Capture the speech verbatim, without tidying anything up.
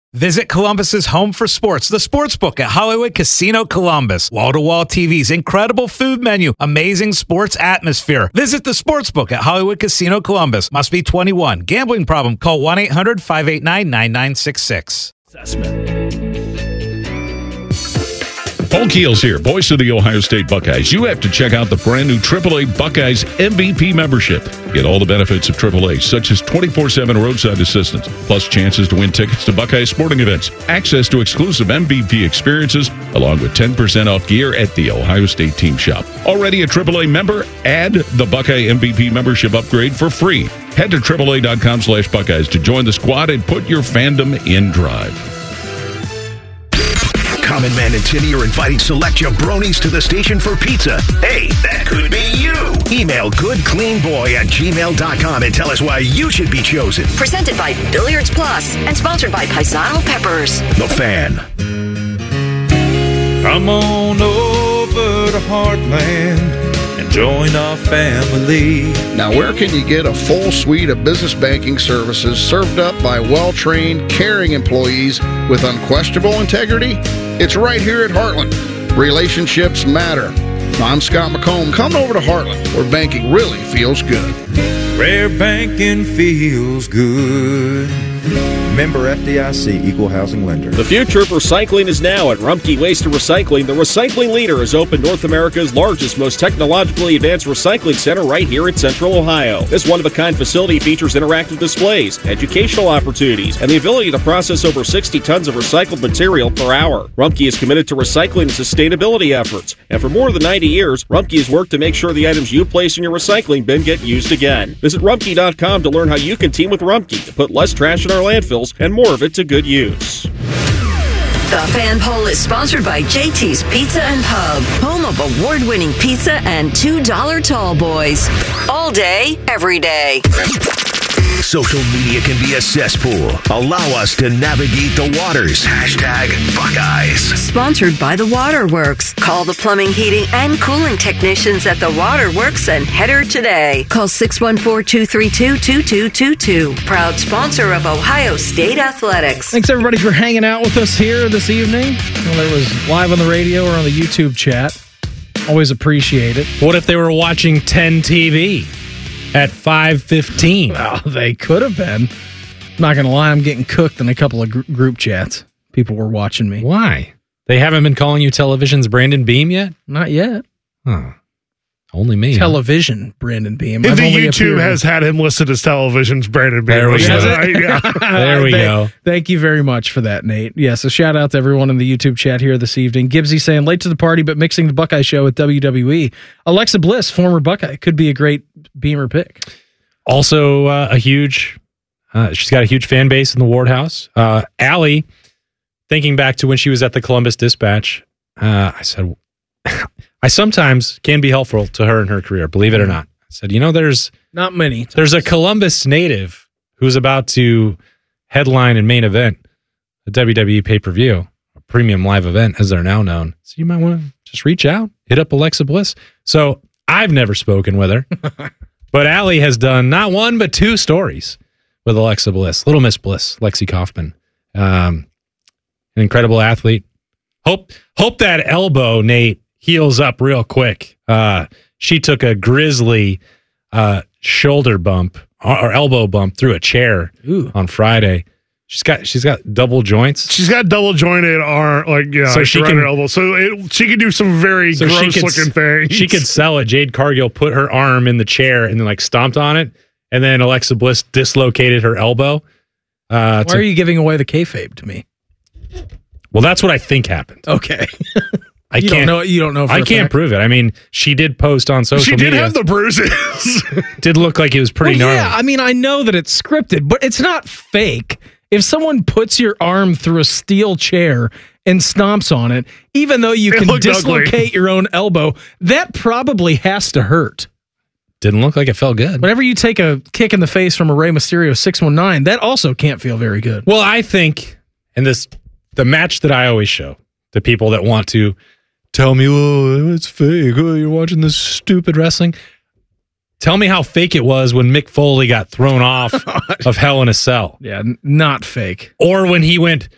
Visit Columbus's home for sports, the Sportsbook at Hollywood Casino Columbus. Wall-to-wall T Vs, incredible food menu, amazing sports atmosphere. Visit the Sportsbook at Hollywood Casino Columbus. Must be twenty-one. Gambling problem? Call one eight hundred five eight nine nine nine six six. Paul Keels here, voice of the Ohio State Buckeyes. You have to check out the brand new triple A Buckeyes M V P membership. Get all the benefits of triple A, such as twenty-four seven roadside assistance, plus chances to win tickets to Buckeyes sporting events, access to exclusive M V P experiences, along with ten percent off gear at the Ohio State team shop. Already a triple A member? Add the Buckeye M V P membership upgrade for free. Head to triple A dot com slash Buckeyes to join the squad and put your fandom in drive. Common Man and Timmy are inviting select jabronis to the station for pizza. Hey, that could be you. Email goodcleanboy at gmail dot com and tell us why you should be chosen. Presented by Billiards Plus and sponsored by Paisano Peppers. The Fan. Come on over to Heartland and join our family. Now, where can you get a full suite of business banking services served up by well-trained, caring employees with unquestionable integrity? It's right here at Heartland. Relationships matter. I'm Scott McComb. Come over to Heartland, where banking really feels good. Where banking feels good. Member F D I C, Equal Housing Lender. The future of recycling is now at Rumpke Waste and Recycling. The recycling leader has opened North America's largest, most technologically advanced recycling center right here in Central Ohio. This one-of-a-kind facility features interactive displays, educational opportunities, and the ability to process over sixty tons of recycled material per hour. Rumpke is committed to recycling and sustainability efforts, and for more than ninety years, Rumpke has worked to make sure the items you place in your recycling bin get used again. Visit rumpke dot com to learn how you can team with Rumpke to put less trash in our landfills and more of it to good use. The Fan Poll is sponsored by J T's Pizza and Pub, home of award-winning pizza and two dollar tall boys. All day, every day. Social media can be a cesspool. Allow us to navigate the waters. Hashtag Buckeyes. Sponsored by The Waterworks. Call the plumbing, heating, and cooling technicians at The Waterworks and header today. Call six one four, two three two, two two two two. Proud sponsor of Ohio State Athletics. Thanks, everybody, for hanging out with us here this evening, whether it was live on the radio or on the YouTube chat. Always appreciate it. What if they were watching ten T V? At five fifteen. Well, they could have been. Not going to lie, I'm getting cooked in a couple of gr- group chats. People were watching me. Why? They haven't been calling you Television's Brandon Beam yet? Not yet. Huh. Only me. Television, huh? Brandon Beam. If the YouTube has had him listed as Television's Brandon Beam. There we go. Yeah. There we thank, go. Thank you very much for that, Nate. Yeah, so shout out to everyone in the YouTube chat here this evening. Gibbsy saying, late to the party, but mixing the Buckeye show with W W E. Alexa Bliss, former Buckeye, could be a great Beamer pick. Also, uh, a huge, uh, she's got a huge fan base in the Ward House. Uh, Allie, thinking back to when she was at the Columbus Dispatch, uh, I said, I sometimes can be helpful to her in her career, believe it or not. I said, you know, there's not many. Times. There's a Columbus native who's about to headline and main event a W W E pay-per-view, a premium live event, as they're now known. So you might want to just reach out, hit up Alexa Bliss. So I've never spoken with her, but Allie has done not one, but two stories with Alexa Bliss. Little Miss Bliss, Lexi Kaufman. Um, an incredible athlete. Hope, hope that elbow, Nate, heals up real quick. Uh, she took a grisly uh, shoulder bump or elbow bump through a chair Ooh. on Friday. She's got she's got double joints. She's got double jointed arm, like yeah, so like she can her elbow. So it, she can do some very so gross could, looking things. She could sell it. Jade Cargill put her arm in the chair and then like stomped on it, and then Alexa Bliss dislocated her elbow. Uh, Why to, are you giving away the kayfabe to me? Well, that's what I think happened. Okay. I you can't don't know. You don't know. For I can't fact. prove it. I mean, she did post on social media. She did media. have the bruises. Did look like it was pretty well, gnarly. Yeah, I mean, I know that it's scripted, but it's not fake. If someone puts your arm through a steel chair and stomps on it, even though you it can dislocate ugly. your own elbow, that probably has to hurt. Didn't look like it felt good. Whenever you take a kick in the face from a Rey Mysterio six one nine, that also can't feel very good. Well, I think, and this the match that I always show to people that want to tell me, oh, it's fake. Oh, you're watching this stupid wrestling. Tell me how fake it was when Mick Foley got thrown off of Hell in a Cell. Yeah, n- not fake. Or when he went